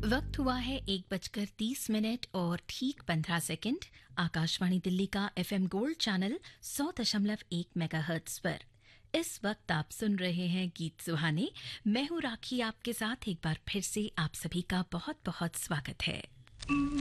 वक्त हुआ है 1:30 और ठीक 15 सेकंड। आकाशवाणी दिल्ली का एफएम गोल्ड चैनल 100.1 मेगाहर्ट्ज पर इस वक्त आप सुन रहे हैं गीत सुहाने। मैं हूं राखी, आपके साथ एक बार फिर से आप सभी का बहुत बहुत स्वागत है।